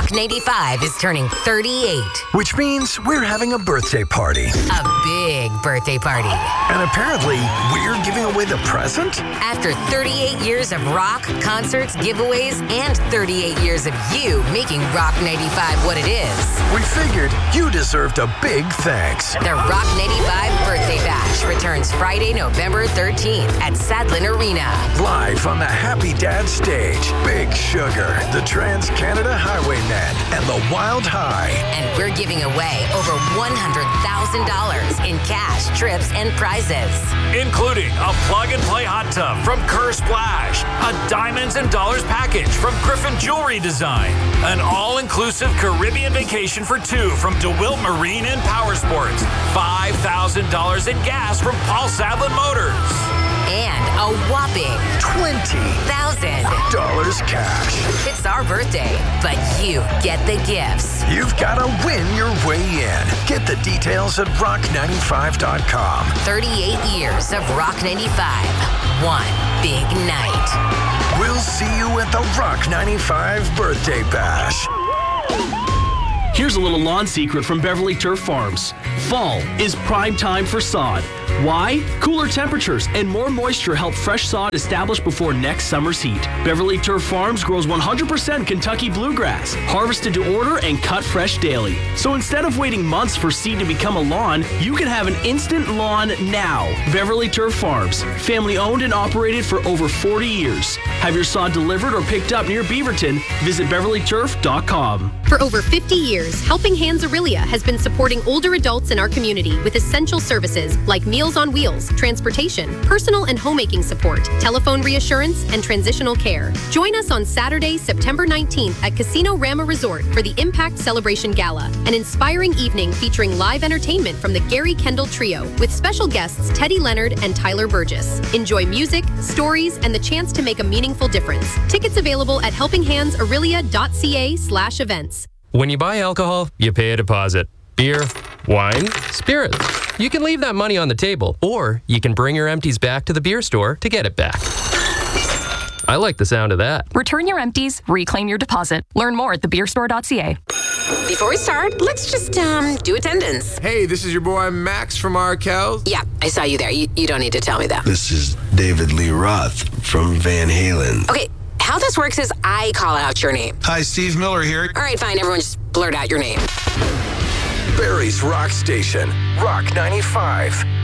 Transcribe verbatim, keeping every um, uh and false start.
Rock ninety-five is turning thirty-eight. Which means we're having a birthday party. A big birthday party. And apparently, we're giving away the present? After thirty-eight years of rock, concerts, giveaways, and thirty-eight years of you making Rock ninety-five what it is. We figured you deserved a big thanks. The Rock ninety-five Birthday Bash returns Friday, November thirteenth at Sadlin Arena. Live on the Happy Dad stage, Big Sugar, the Trans-Canada Highwaymen, and the Wild High. And we're giving away over one hundred thousand dollars in cash, trips, and prizes. Including a plug-and-play hot tub from Kerr Splash, a Diamonds and Dollars package from Griffin Jewelry Design, an all-inclusive Caribbean vacation for two from DeWilt Marine and Power Sports, five thousand dollars in gas from Paul Sadlin Motors. And a whopping twenty thousand dollars cash. It's our birthday, but you get the gifts. You've got to win your way in. Get the details at rock ninety-five dot com. thirty-eight years of Rock ninety-five. One big night. We'll see you at the Rock ninety-five Birthday Bash. Here's a little lawn secret from Beverly Turf Farms. Fall is prime time for sod. Why? Cooler temperatures and more moisture help fresh sod establish before next summer's heat. Beverly Turf Farms grows one hundred percent Kentucky bluegrass, harvested to order and cut fresh daily. So instead of waiting months for seed to become a lawn, you can have an instant lawn now. Beverly Turf Farms, family owned and operated for over forty years. Have your sod delivered or picked up near Beaverton? Visit beverly turf dot com. For over fifty years, Helping Hands Aurelia has been supporting older adults in our community with essential services like Meals on Wheels, transportation, personal and homemaking support, telephone reassurance, and transitional care. Join us on Saturday, September nineteenth at Casino Rama Resort for the Impact Celebration Gala, an inspiring evening featuring live entertainment from the Gary Kendall Trio with special guests Teddy Leonard and Tyler Burgess. Enjoy music, stories, and the chance to make a meaningful difference. Tickets available at helping hands aurelia dot c a slash events. When you buy alcohol, you pay a deposit. Beer, wine, spirits. You can leave that money on the table, or you can bring your empties back to the beer store to get it back. I like the sound of that. Return your empties, reclaim your deposit. Learn more at the beer store dot c a. Before we start, let's just um do attendance. Hey, this is your boy Max from Arkell. Yeah, I saw you there. You, you don't need to tell me that. This is David Lee Roth from Van Halen. Okay, how this works is I call out your name. Hi, Steve Miller here. All right, fine. Everyone just blurt out your name. Barrie's Rock Station, Rock ninety-five.